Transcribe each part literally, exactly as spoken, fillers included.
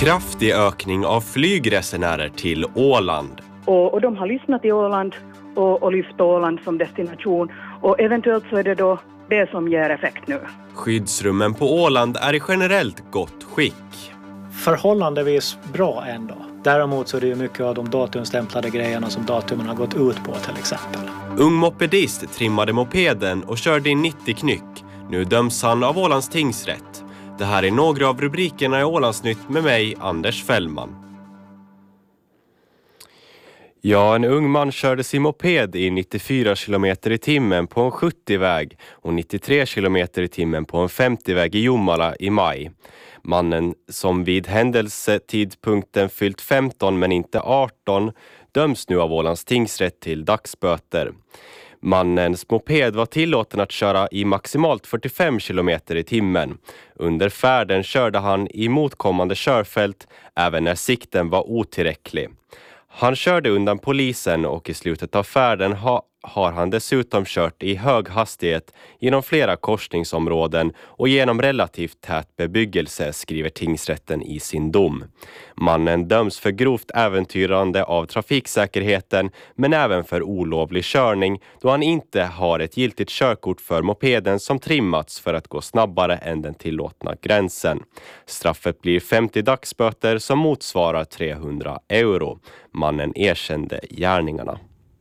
Kraftig ökning av flygresenärer till Åland. Och, och de har lyssnat i Åland och, och lyft Åland som destination. Och eventuellt så är det då det som ger effekt nu. Skyddsrummen på Åland är i generellt gott skick. Förhållandevis bra ändå. Däremot så är det ju mycket av de datumstämplade grejerna som datumen har gått ut på till exempel. Ung mopedist trimmade mopeden och körde i nittio knyck. Nu döms han av Ålands tingsrätt. Det här är några av rubrikerna i Ålandsnytt med mig, Anders Fällman. Ja, en ung man körde sin moped i nittiofyra kilometer i timmen på en sjuttio-väg och nittiotre kilometer i timmen på en femtio-väg i Jomala i maj. Mannen, som vid händelsetidpunkten fyllt femton men inte arton, döms nu av Ålands tingsrätt till dagsböter. Mannens moped var tillåten att köra i maximalt fyrtiofem kilometer i timmen. Under färden körde han i motkommande körfält även när sikten var otillräcklig. Han körde undan polisen och i slutet av färden ha, har han dessutom kört i hög hastighet genom flera korsningsområden och genom relativt tät bebyggelse, skriver tingsrätten i sin dom. Mannen döms för grovt äventyrande av trafiksäkerheten men även för olovlig körning då han inte har ett giltigt körkort för mopeden som trimmats för att gå snabbare än den tillåtna gränsen. Straffet blir femtio dagsböter som motsvarar trehundra euro. Mannen erkände gärningarna.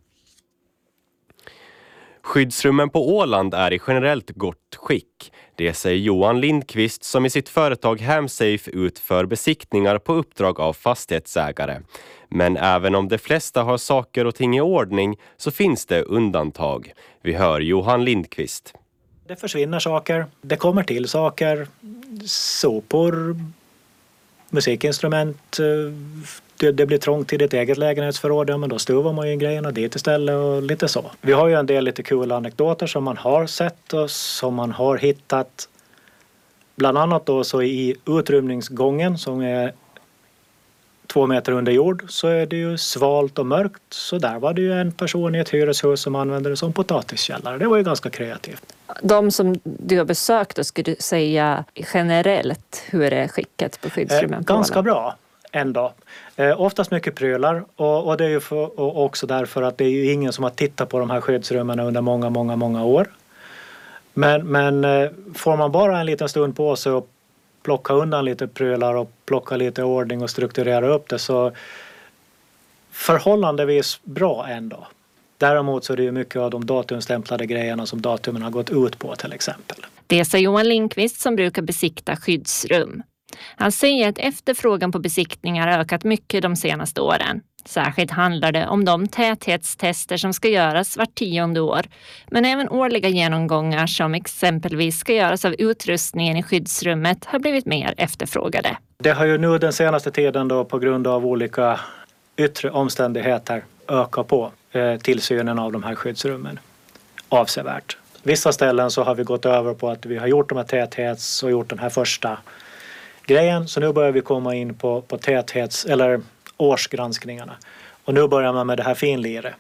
Skyddsrummen på Åland är i generellt gott skick. Det säger Johan Lindqvist som i sitt företag Hamsafe utför besiktningar på uppdrag av fastighetsägare. Men även om de flesta har saker och ting i ordning så finns det undantag. Vi hör Johan Lindqvist. Det försvinner saker, det kommer till saker, sopor, musikinstrument. Det, det blir trångt i ditt eget lägenhetsförråd, men då stuvar man ju grejerna dit istället och lite så. Vi har ju en del lite kul anekdoter som man har sett och som man har hittat. Bland annat då så i utrymningsgången som är två meter under jord så är det ju svalt och mörkt. Så där var det ju en person i ett hyreshus som använde det som potatiskällare. Det var ju ganska kreativt. De som du har besökt, då skulle du säga generellt hur är skicket på skyddsrummen? Eh, ganska bra ändå. Eh, oftast mycket prylar och, och det är ju för, och också därför att det är ju ingen som har tittat på de här skyddsrummen under många, många, många år. Men, men eh, får man bara en liten stund på sig och plocka undan lite prylar och plocka lite ordning och strukturera upp det så förhållandevis bra ändå. Däremot så är det ju mycket av de datumstämplade grejerna som datumen har gått ut på till exempel. Det säger Johan Lindqvist som brukar besikta skyddsrum. Han säger att efterfrågan på besiktningar har ökat mycket de senaste åren. Särskilt handlar det om de täthetstester som ska göras vart tionde år. Men även årliga genomgångar som exempelvis ska göras av utrustningen i skyddsrummet har blivit mer efterfrågade. Det har ju nu den senaste tiden då på grund av olika yttre omständigheter ökat på eh, tillsynen av de här skyddsrummen avsevärt. Vissa ställen så har vi gått över på att vi har gjort de här täthets och gjort den här första grejen. Så nu börjar vi komma in på, på täthets eller årsgranskningarna. Och nu börjar man med det här finlire.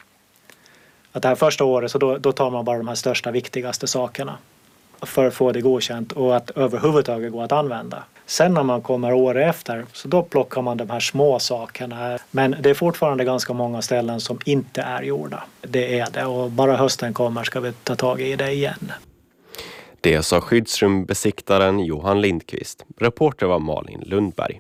Att det här första året så då, då tar man bara de här största viktigaste sakerna för att få det godkänt och att överhuvudtaget gå att använda. Sen när man kommer år efter så då plockar man de här små sakerna. Men det är fortfarande ganska många ställen som inte är gjorda. Det är det och bara hösten kommer ska vi ta tag i det igen. Det sa skyddsrumbesiktaren Johan Lindqvist. Reporter var Malin Lundberg.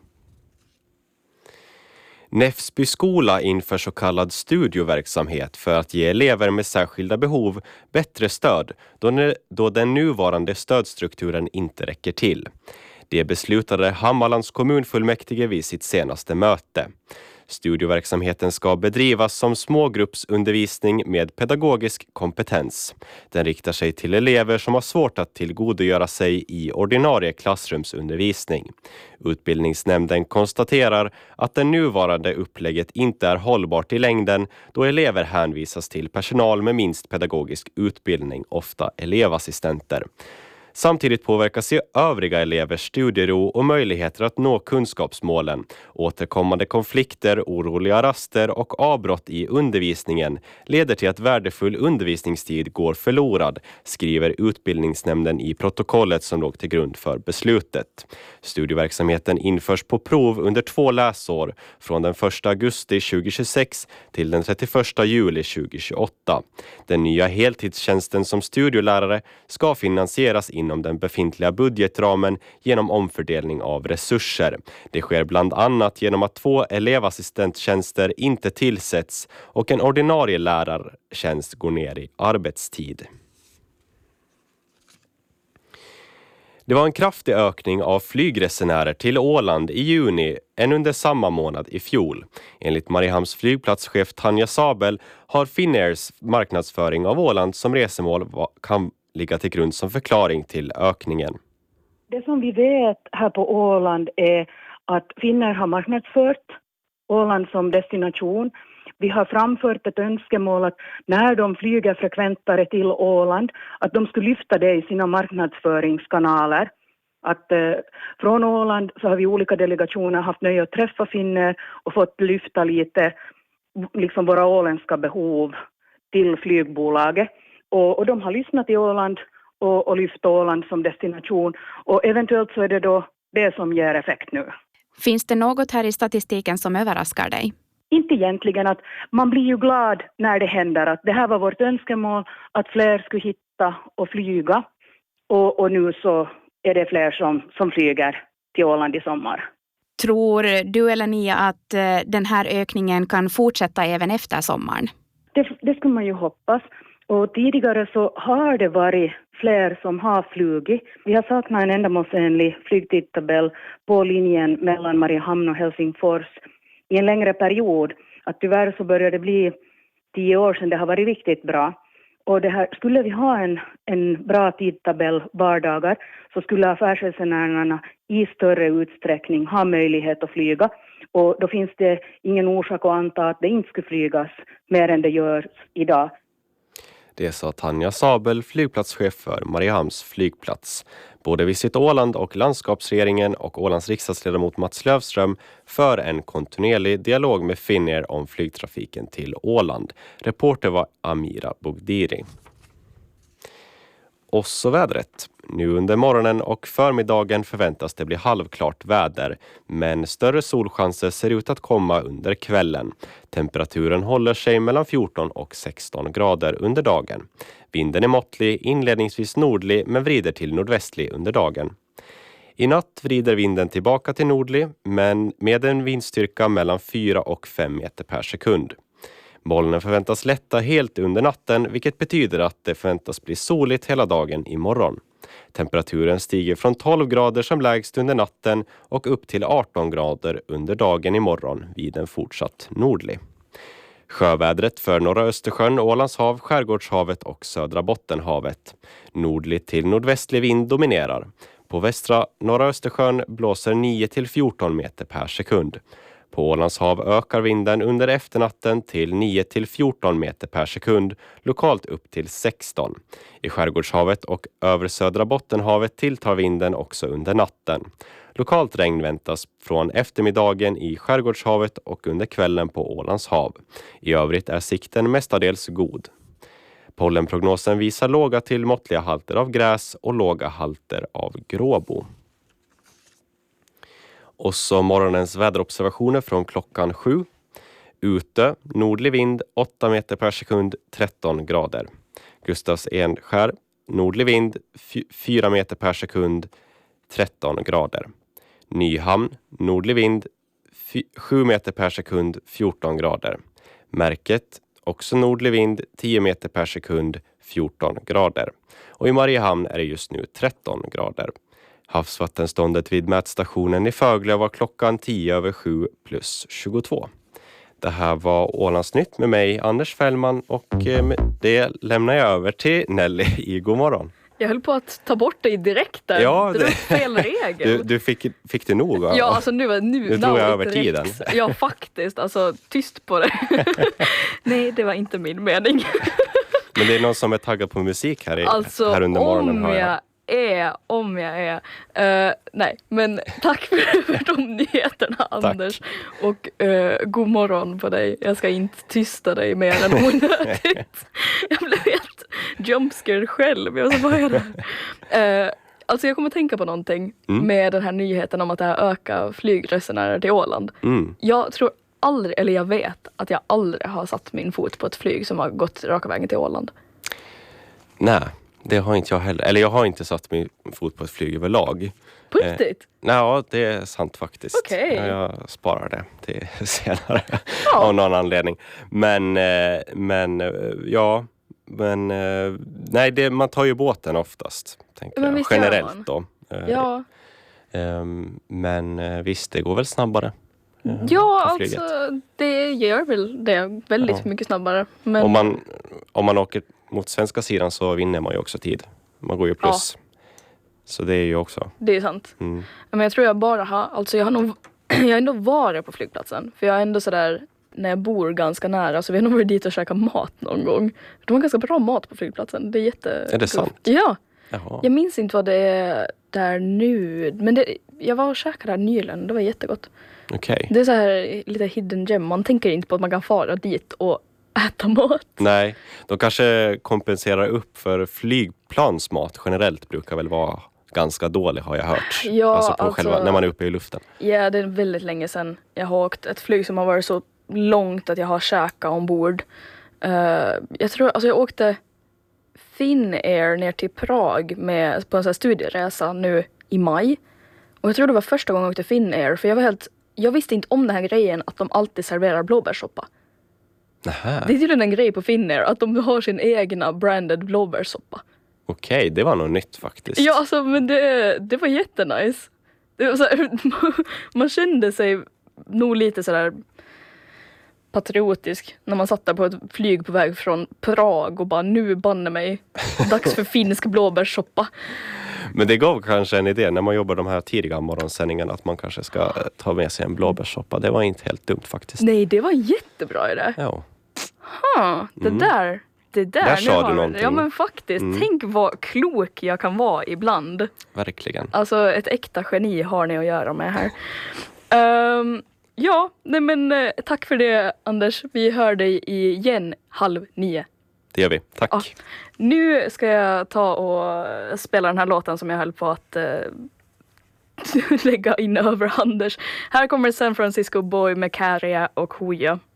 Näfsby skola inför så kallad studioverksamhet för att ge elever med särskilda behov bättre stöd då, ne- då den nuvarande stödstrukturen inte räcker till. Det beslutade Hammarlands kommunfullmäktige vid sitt senaste möte. Studioverksamheten ska bedrivas som smågruppsundervisning med pedagogisk kompetens. Den riktar sig till elever som har svårt att tillgodogöra sig i ordinarie klassrumsundervisning. Utbildningsnämnden konstaterar att det nuvarande upplägget inte är hållbart i längden då elever hänvisas till personal med minst pedagogisk utbildning, ofta elevassistenter. Samtidigt påverkas ju övriga elevers studiero och möjligheter att nå kunskapsmålen. Återkommande konflikter, oroliga raster och avbrott i undervisningen leder till att värdefull undervisningstid går förlorad, skriver utbildningsnämnden i protokollet som låg till grund för beslutet. Studieverksamheten införs på prov under två läsår från den första augusti tjugohundratjugosex till den trettioförsta juli tjugohundratjugoåtta. Den nya heltidstjänsten som studielärare ska finansieras inom den befintliga budgetramen genom omfördelning av resurser. Det sker bland annat genom att två elevassistenttjänster inte tillsätts och en ordinarie lärartjänst går ner i arbetstid. Det var en kraftig ökning av flygresenärer till Åland i juni än under samma månad i fjol. Enligt Mariehamns flygplatschef Tanja Sabel har Finnairs marknadsföring av Åland som resemål kan ligga till grund som förklaring till ökningen. Det som vi vet här på Åland är att Finnair har marknadsfört Åland som destination. Vi har framfört ett önskemål att när de flyger frekventare till Åland att de skulle lyfta det i sina marknadsföringskanaler. Att eh, från Åland så har vi olika delegationer haft nöje att träffa Finnair och fått lyfta lite liksom våra åländska behov till flygbolaget. Och, och de har lyssnat i Åland och, och lyft Åland som destination. Och eventuellt så är det då det som ger effekt nu. Finns det något här i statistiken som överraskar dig? Inte egentligen, att man blir ju glad när det händer att det här var vårt önskemål att fler skulle hitta och flyga och, och nu så är det fler som, som flyger till Åland i sommar. Tror du eller ni att eh, den här ökningen kan fortsätta även efter sommaren? Det, det skulle man ju hoppas. Och tidigare så har det varit fler som har flugit. Vi har saknat en ändamålsenlig flygtidtabell på linjen mellan Mariehamn och Helsingfors i en längre period. Att tyvärr så börjar det bli tio år sedan det har varit riktigt bra. Och det här, skulle vi ha en, en bra tidtabell vardagar så skulle affärsresenärerna i större utsträckning ha möjlighet att flyga. Och då finns det ingen orsak att anta att det inte skulle flygas mer än det görs idag. Det sa Tanja Sabel, flygplatschef för Mariehamns flygplats. Både Visit Åland och landskapsregeringen och Ålands riksdagsledamot Mats Löfström för en kontinuerlig dialog med Finnair om flygtrafiken till Åland. Reporter var Amira Bogdiri. Och så vädret. Nu under morgonen och förmiddagen förväntas det bli halvklart väder, men större solchanser ser ut att komma under kvällen. Temperaturen håller sig mellan fjorton och sexton grader under dagen. Vinden är måttlig, inledningsvis nordlig men vrider till nordvästlig under dagen. I natt vrider vinden tillbaka till nordlig, men med en vindstyrka mellan fyra och fem meter per sekund. Molnen förväntas lätta helt under natten, vilket betyder att det förväntas bli soligt hela dagen imorgon. Temperaturen stiger från tolv grader som lägst under natten och upp till arton grader under dagen imorgon vid en fortsatt nordlig. Sjövädret för norra Östersjön, Ålands hav, Skärgårdshavet och södra Bottenhavet. Nordlig till nordvästlig vind dominerar. På västra norra Östersjön blåser nio till fjorton meter per sekund. På Ålands hav ökar vinden under efternatten till nio till fjorton meter per sekund, lokalt upp till sexton. I Skärgårdshavet och över södra Bottenhavet tilltar vinden också under natten. Lokalt regn väntas från eftermiddagen i Skärgårdshavet och under kvällen på Ålands hav. I övrigt är sikten mestadels god. Pollenprognosen visar låga till måttliga halter av gräs och låga halter av gråbo. Och så morgonens väderobservationer från klockan sju. Ute, nordlig vind, åtta meter per sekund, tretton grader. Gustavs Enskär, nordlig vind, fyra meter per sekund, tretton grader. Nyhamn, nordlig vind, sju meter per sekund, fjorton grader. Märket, också nordlig vind, tio meter per sekund, fjorton grader. Och i Mariehamn är det just nu tretton grader. Havsvattenståndet vid mätstationen i Fögle var klockan tio över sju plus tjugotvå. Det här var Ålandsnytt med mig, Anders Fällman, och med det lämnar jag över till Nelly i God morgon. Jag höll på att ta bort dig direkt där. Ja, det var fel regel. Du, du fick, fick det nog? Va? Ja, alltså nu, nu, nu tror jag över direkt. tiden. Ja, faktiskt. Alltså, tyst på det. Nej, det var inte min mening. Men det är någon som är taggad på musik här, i, alltså, här under morgonen. Om jag, jag är om jag är. Uh, nej, men tack för, för de nyheterna, Anders. Och uh, god morgon på dig. Jag ska inte tysta dig mer än onödigt. Jag blev helt jumpscare själv. Jag var så, vad är det här? Uh, alltså jag kommer att tänka på någonting mm. med den här nyheten om att det här ökar flygresenärer till Åland. Mm. Jag tror aldrig, eller jag vet att jag aldrig har satt min fot på ett flyg som har gått raka vägen till Åland. Nej, det har inte jag heller. Eller jag har inte satt min fot på ett flyg överlag. På riktigt? Eh, nej, det är sant faktiskt. Okej. Ja, jag sparar det till senare Ja. av någon anledning. Men, eh, men eh, ja, men eh, nej, det, man tar ju båten oftast. Tänker Men jag. visst gör man. Generellt då. Eh, Ja, eh, men eh, visst, det går väl snabbare. eh, ja på flyget. alltså det gör väl det väldigt Ja. mycket snabbare. Men Om man, om man åker mot svenska sidan så vinner man ju också tid. Man går ju plus. Så det är ju också. det är sant. Mm. Men jag tror jag bara har, alltså jag har nog, jag har ändå varit på flygplatsen. För jag är ändå sådär, när jag bor ganska nära, så vi har nog varit dit och käkat mat någon gång. De har ganska bra mat på flygplatsen. Det är jätte... Är det sant? Ja. Jaha. Jag minns inte vad det är där nu. Men det, jag var och käkade där nyligen. Det var jättegott. Okej. Det är så här lite hidden gem. Man tänker inte på att man kan fara dit och äta mat. Nej, de kanske kompenserar upp för flygplansmat generellt brukar väl vara ganska dålig har jag hört. Ja, alltså på alltså- själva, när man är uppe i luften. Ja, det är väldigt länge sedan jag har åkt ett flyg som har varit så långt att jag har käkat ombord. Uh, jag tror, alltså jag åkte Finnair ner till Prag med, på en sån här studieresa nu i maj. Och jag tror det var första gången jag åkte Finnair, för jag var helt, jag visste inte om den här grejen att de alltid serverar blåbärssoppa. Nähä. Det är tydligen en grej på Finnair att de har sin egna branded blåbärssoppa. Okej, det var nog nytt faktiskt. Ja, alltså, men det, det var jättenice. Det var så här, man kände sig nog lite sådär patriotisk när man satt där på ett flyg på väg från Prag och bara nu banne mig, dags för finsk blåbärssoppa. Men det gav kanske en idé när man jobbar de här tidiga morgonsändningarna att man kanske ska eh, ta med sig en blåbärssoppa. Det var inte helt dumt faktiskt. Nej, det var jättebra idé. Ja. Ha, det Mm. där, det där. Där nu sa har du vi det. någonting. Ja, men faktiskt. Mm. Tänk vad klok jag kan vara ibland. Verkligen. Alltså ett äkta geni har ni att göra med här. Um, ja, nej men eh, tack för det Anders. Vi hör dig igen halv nio. Det gör vi. Tack. Ja. Nu ska jag ta och spela den här låten som jag höll på att eh, lägga in över Anders. Här kommer San Francisco Boy med Kärja och Hoja.